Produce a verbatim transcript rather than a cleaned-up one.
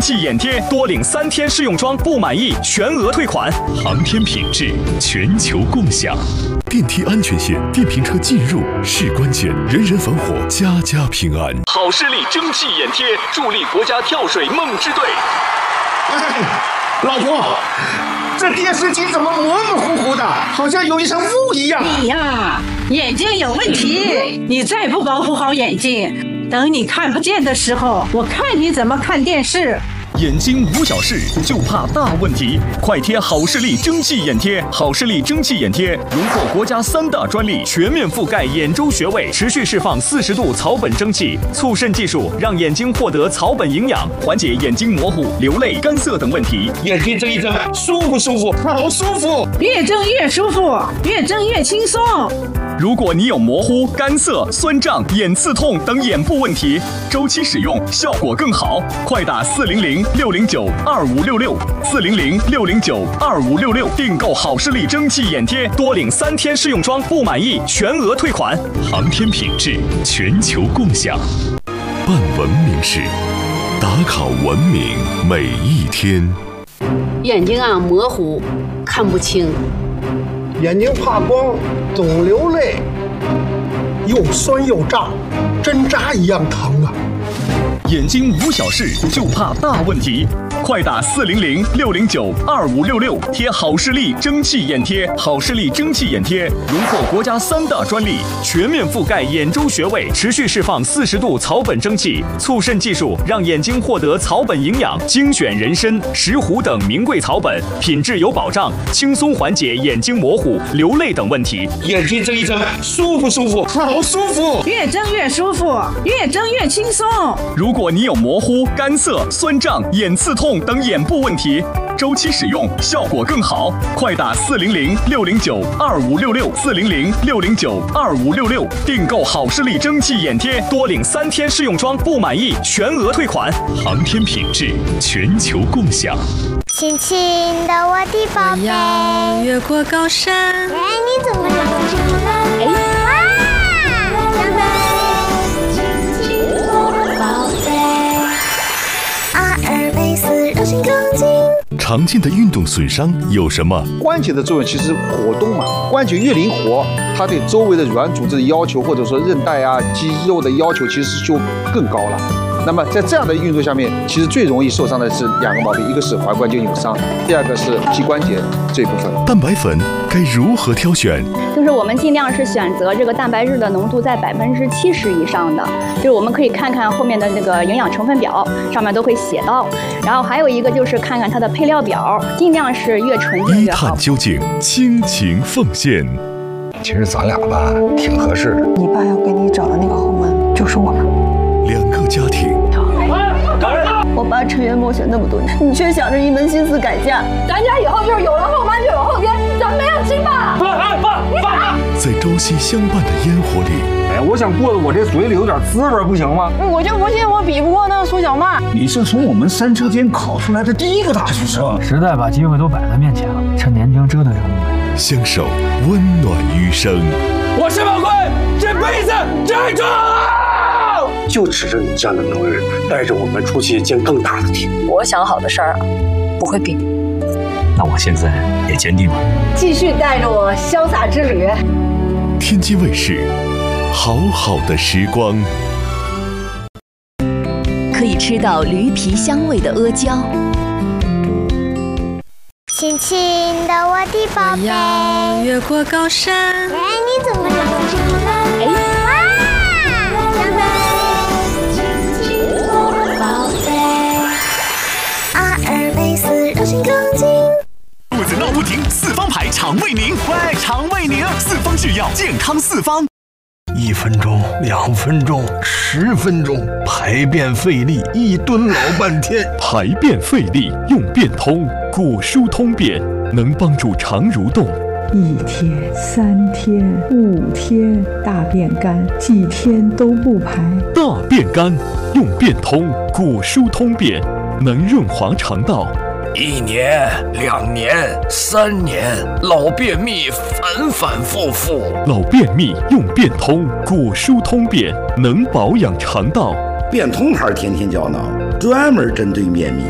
气眼贴，多领三天试用装，不满意全额退款。航天品质，全球共享。 电梯安全线，电瓶车进入是关键，人人防火，家家平安。 好视力蒸汽眼贴，助力国家跳水梦之队。 哎，老婆，这电视机怎么模模糊糊的，好像有一层雾一样？ 你呀，眼睛有问题，你再不保护好眼睛，等你看不见的时候，我看你怎么看电视。 眼睛无小事，就怕大问题。快贴好视力蒸汽眼贴，好视力蒸汽眼贴荣获国家三大专利，全面覆盖眼周穴位，持续释放四十度草本蒸汽，促渗技术让眼睛获得草本营养，缓解眼睛模糊、流泪、干涩等问题。 眼睛睁一睁，舒不舒服？好舒服！ 越睁越舒服，越睁越轻松。 如果你有模糊、干涩、酸胀、眼刺痛等眼部问题，周期使用效果更好。快打四零零六零九二五六六四零零六零九二五六六订购好视力蒸汽眼贴，多领三天试用装，不满意全额退款。航天品质，全球共享。 办文明事，打卡文明每一天。 眼睛啊模糊，看不清。 眼睛怕光，总流泪，又酸又胀，针扎一样疼啊！ 眼睛无小事，就怕大问题。快打四零零六零九二五六六贴好视力蒸汽眼贴，好视力蒸汽眼贴荣获国家三大专利，全面覆盖眼周穴位，持续释放四十度草本蒸汽，促渗技术让眼睛获得草本营养，精选人参、石斛等名贵草本，品质有保障，轻松缓解眼睛模糊、流泪等问题。 眼睛睁一睁，舒不舒服？好舒服！ 越睁越舒服，越睁越轻松。 如果你有模糊、干涩、酸胀、眼刺痛等眼部问题，周期使用效果更好。快打四零零六零九二五六六四零零六零九二五六六订购好视力蒸汽眼贴，多领三天试用装，不满意全额退款。航天品质，全球共享。 亲亲的我的宝贝， 我要越过高山。 哎，你怎么长这么了？哎。 常见的运动损伤有什么？ 关节的作用其实活动嘛，关节越灵活，它对周围的软组织的要求，或者说韧带啊、肌肉的要求，其实就更高了。那么在这样的运动下面，其实最容易受伤的是两个毛病，一个是踝关节扭伤，第二个是膝关节这部分。 蛋白粉该如何挑选？ 就是我们尽量是选择这个蛋白质的浓度在百分之七十以上的，就是我们可以看看后面的那个营养成分表，上面都会写到。然后还有一个就是看看它的配料表，尽量是越纯净越好。 一探究竟，倾情奉献。 其实咱俩吧，挺合适的。 你爸要给你找的那个后门，就是我们。 两个家庭。 我爸沉冤莫雪那么多年，你却想着一门心思改嫁。 咱家以后就是有了后妈就有后爹，咱没有亲爸。 爸爸爸！ 在朝夕相伴的烟火里， 哎，我想过得我这嘴里有点滋味，不行吗？ 我就不信我比不过那个苏小曼。 你是从我们三车间考出来的第一个大学生， 时代把机会都摆在面前了，趁年轻折腾折腾呗。 相守，温暖余生。 我是宝贵，这辈子站住！ 就指着你这样的能人，带着我们出去见更大的天。 我想好的事儿啊，不会变。 那我现在也坚定了， 继续带着我潇洒之旅。 天津卫视，好好的时光。 可以吃到驴皮香味的阿胶。 亲亲的我的宝贝， 我要越过高山。 哎，你怎么长这么了？哎。 肚子闹不停，四方牌肠胃宁。喂，肠胃宁，四方制药，健康四方。 一分钟，两分钟，十分钟，排便费力，一蹲老半天。 排便费力用便通，果蔬通便，能帮助肠蠕动。 一天、三天、五天，大便干，几天都不排。 大便干用便通，果蔬通便，能润滑肠道。 一年、两年、三年，老便秘反反复复。 老便秘用便通，果蔬通便，能保养肠道。 便通牌甜甜胶囊，专门针对便秘。